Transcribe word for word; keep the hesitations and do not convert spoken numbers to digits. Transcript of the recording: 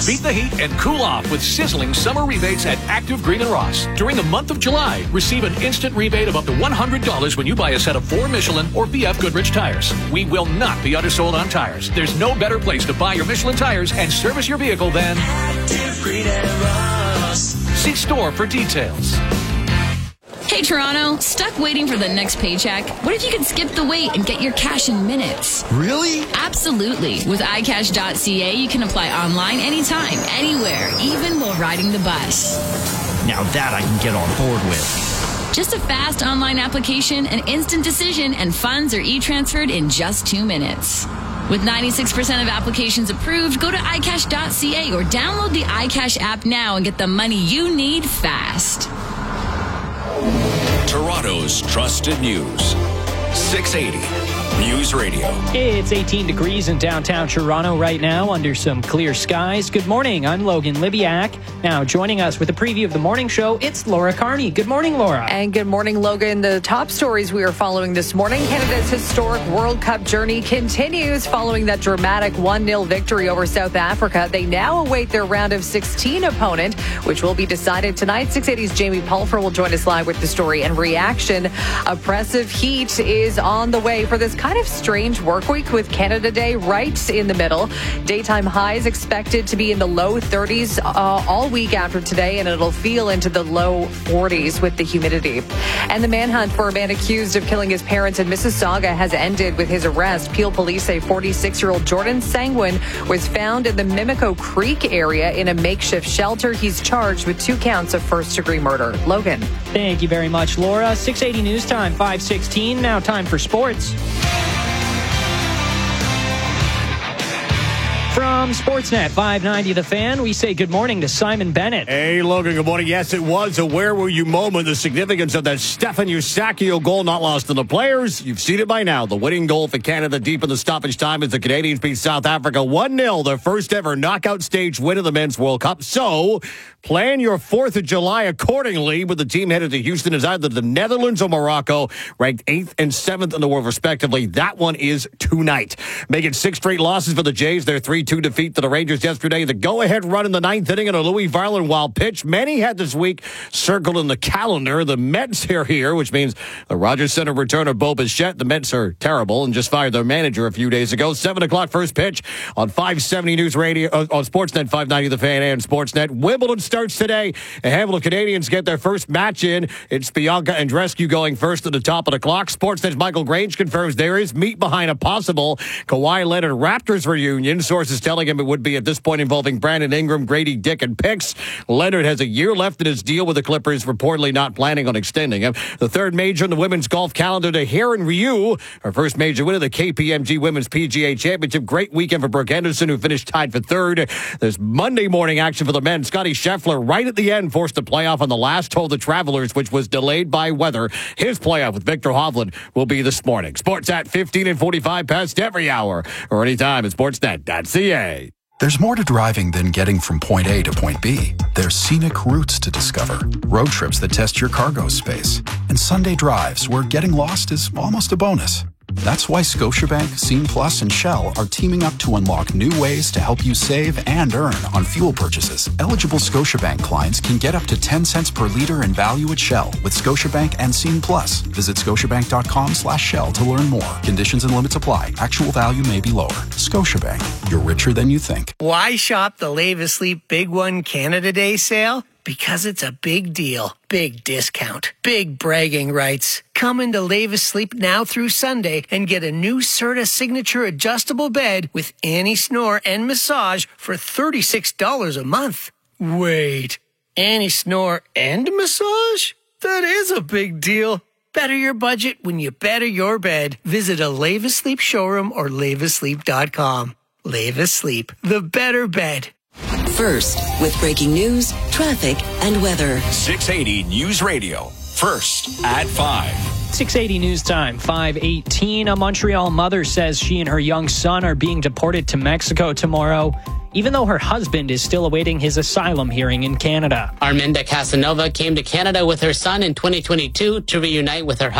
Beat the heat and cool off with sizzling summer rebates at Active Green and Ross. During the month of July, receive an instant rebate of up to one hundred dollars when you buy a set of four Michelin or B F Goodrich tires. We will not be undersold on tires. There's no better place to buy your Michelin tires and service your vehicle than Active Green and Ross. See store for details. Hey Toronto, stuck waiting for the next paycheck? What if you could skip the wait and get your cash in minutes? Really? Absolutely. With i cash dot c a, you can apply online anytime, anywhere, even while riding the bus. Now that I can get on board with. Just a fast online application, an instant decision, and funds are e-transferred in just two minutes. With ninety-six percent of applications approved, go to i cash dot c a or download the iCash app now and get the money you need fast. Toronto's trusted news. six eighty News Radio. It's eighteen degrees in downtown Toronto right now under some clear skies. Good morning. I'm Logan Libiak. Now joining us with a preview of the morning show, it's Laura Carney. Good morning, Laura. And good morning, Logan. The top stories we are following this morning. Canada's historic World Cup journey continues following that dramatic one nil victory over South Africa. They now await their round of sixteen opponent, which will be decided tonight. six eighty's Jamie Pulfer will join us live with the story and reaction. Oppressive heat is on the way for this kind of strange work week with Canada Day right in the middle. Daytime highs expected to be in the low thirties uh, all week after today, and it'll feel into the low forties with the humidity. And the manhunt for a man accused of killing his parents in Mississauga has ended with his arrest. Peel police say forty-six-year-old Jordan Sangwin was found in the Mimico Creek area in a makeshift shelter. He's charged with two counts of first-degree murder. Logan. Thank you very much, Laura. six eighty News Time, five sixteen. Now time for sports. From Sportsnet five ninety The Fan, we say good morning to Simon Bennett. Hey, Logan, good morning. Yes, it was a where were you moment. The significance of that Stefan Eusakio goal not lost to the players. You've seen it by now. The winning goal for Canada deep in the stoppage time as the Canadians beat South Africa one nil, their first ever knockout stage win of the Men's World Cup. So, plan your fourth of July accordingly with the team headed to Houston as either the Netherlands or Morocco, ranked eighth and seventh in the world respectively. That one is tonight. Making six straight losses for the Jays. They're three two defeat to the Rangers yesterday. The go-ahead run in the ninth inning in a Louis Varland wild pitch. Many had this week circled in the calendar. The Mets are here, which means the Rogers Center return of Bo Bichette. The Mets are terrible and just fired their manager a few days ago. seven o'clock first pitch on five seventy News Radio, uh, on Sportsnet five ninety The Fan and Sportsnet. Wimbledon starts today. A handful of Canadians get their first match in. It's Bianca Andreescu going first at the top of the clock. Sportsnet's Michael Grange confirms there is meat behind a possible Kawhi Leonard Raptors reunion. Sources telling him it would be at this point involving Brandon Ingram, Grady Dick, and Picks. Leonard has a year left in his deal with the Clippers, reportedly not planning on extending him. The third major in the women's golf calendar to Heron Ryu. Her first major win of the K P M G Women's P G A Championship. Great weekend for Brooke Henderson, who finished tied for third. There's Monday morning action for the men. Scotty Scheffler, right at the end, forced a playoff on the last hole of the Travelers, which was delayed by weather. His playoff with Victor Hovland will be this morning. Sports at fifteen and forty-five past every hour or anytime at sportsnet dot c a. There's more to driving than getting from point A to point B. There's scenic routes to discover, road trips that test your cargo space, and Sunday drives where getting lost is almost a bonus. That's why Scotiabank, Scene Plus, and Shell are teaming up to unlock new ways to help you save and earn on fuel purchases. Eligible Scotiabank clients can get up to ten cents per liter in value at Shell with Scotiabank and Scene Plus. Visit scotiabank.com slash Shell to learn more. Conditions and limits apply. Actual value may be lower. Scotiabank. You're richer than you think. Why shop the Lave Asleep Big One Canada Day sale? Because it's a big deal, big discount, big bragging rights. Come into Lave Asleep now through Sunday and get a new Serta Signature adjustable bed with anti-snore and massage for thirty-six dollars a month. Wait, anti-snore and massage? That is a big deal. Better your budget when you better your bed. Visit a Lave Asleep showroom or lave asleep dot com. Lave Asleep, the better bed. First, with breaking news, traffic, and weather. six eighty News Radio. First at five. six eighty News Time, five eighteen. A Montreal mother says she and her young son are being deported to Mexico tomorrow, even though her husband is still awaiting his asylum hearing in Canada. Arminda Casanova came to Canada with her son in twenty twenty-two to reunite with her husband.